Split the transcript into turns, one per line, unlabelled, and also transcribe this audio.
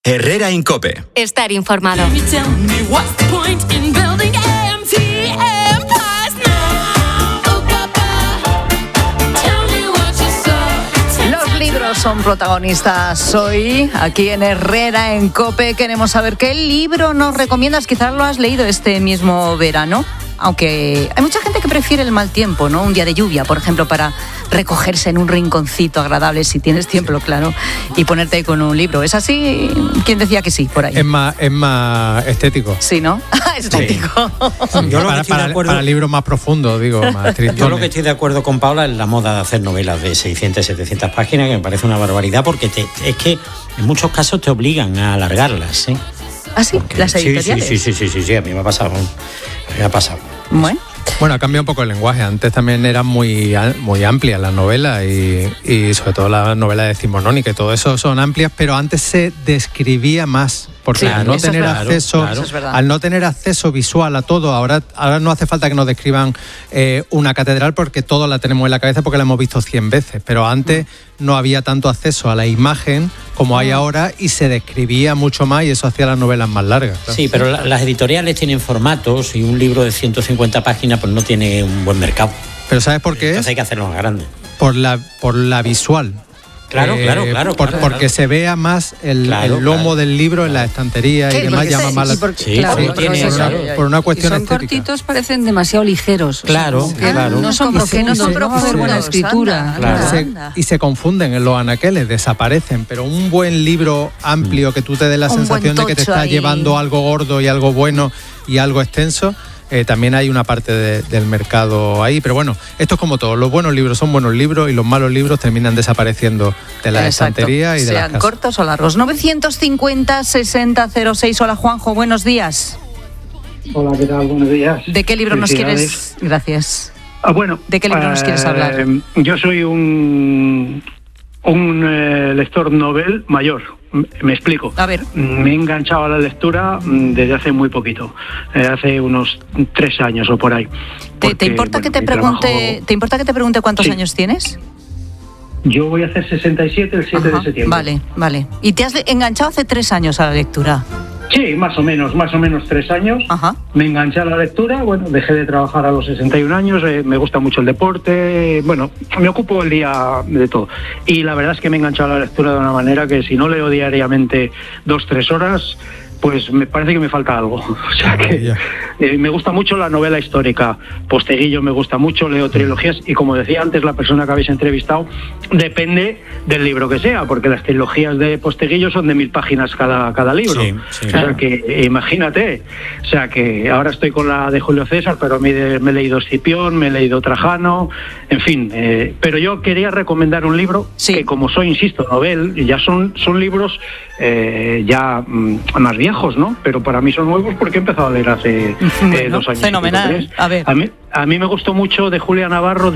Herrera en COPE.
Estar informado.
Los libros son protagonistas hoy, aquí en Herrera en COPE. Queremos saber qué libro nos recomiendas. Quizás lo has leído este mismo verano. Aunque hay mucha gente que prefiere el mal tiempo, ¿no? Un día de lluvia, por ejemplo, para recogerse en un rinconcito agradable, si tienes tiempo, claro, y ponerte ahí con un libro. ¿Es así? ¿Quién decía que sí, por ahí?
Es más estético.
Sí, ¿no? Estético.
Sí. Yo para libros más profundos, digo, más tristones.
Yo lo que estoy de acuerdo con Paula es la moda de hacer novelas de 600, 700 páginas, que me parece una barbaridad, porque es que en muchos casos te obligan a alargarlas, ¿eh?
¿Ah, sí?
Porque,
¿Las editoriales?
Sí, a mí me ha pasado.
Bueno,
ha cambiado un poco el lenguaje. Antes también eran muy amplias las novelas y sobre todo las novelas decimonónicas y todo eso son amplias, pero antes se describía más. Porque al no tener acceso visual a todo, ahora no hace falta que nos describan una catedral porque todos la tenemos en la cabeza porque la hemos visto 100 veces, pero antes no había tanto acceso a la imagen como hay ahora y se describía mucho más y eso hacía las novelas más largas. Claro.
Sí, pero las editoriales tienen formatos y un libro de 150 páginas pues no tiene un buen mercado.
¿Pero sabes por qué?
Entonces hay que hacerlo más grande.
Por la visual.
Claro.
Porque se vea más el lomo del libro en la estantería y demás llama más la atención. Por una cuestión
son
estética.
Cortitos, parecen demasiado ligeros.
Claro.
No son profundos, no va a haber buena escritura.
Y se confunden en los anaqueles, desaparecen. Pero un buen libro amplio que tú te des la sensación de que te está llevando algo gordo y algo bueno y algo extenso. También hay una parte del mercado ahí, pero bueno, esto es como todo, los buenos libros son buenos libros y los malos libros terminan desapareciendo de la estantería y de las casas.
Sean cortos o largos. 950-6006. Hola Juanjo, buenos días.
Hola, ¿qué tal? Buenos días.
¿De qué libro nos quieres? Gracias. ¿De qué libro nos quieres hablar?
Yo soy un lector novel mayor. Me explico.
A ver.
Me he enganchado a la lectura desde hace muy poquito, hace unos 3 años o por ahí.
¿Te importa que te pregunte cuántos años tienes?
Yo voy a hacer 67 el 7 de septiembre.
Vale. ¿Y te has enganchado hace 3 años a la lectura?
Sí, más o menos 3 años.
Ajá.
Me enganché a la lectura, dejé de trabajar a los 61 años, me gusta mucho el deporte, me ocupo el día de todo. Y la verdad es que me he enganchado a la lectura de una manera que si no leo diariamente 2-3 horas, pues me parece que me falta algo. O sea que me gusta mucho la novela histórica. Posteguillo me gusta mucho, leo trilogías y como decía antes la persona que habéis entrevistado, depende del libro que sea, porque las trilogías de Posteguillo son de 1000 páginas cada libro. Sí. O sea que imagínate. O sea que ahora estoy con la de Julio César, pero me he leído Escipión, me he leído Trajano, en fin. Pero yo quería recomendar un libro que como soy, insisto, novel, ya son libros ya más viejos, ¿no? Pero para mí son nuevos porque he empezado a leer hace 2 años.
Fenomenal. A ver.
A mí me gustó mucho de Julia Navarro.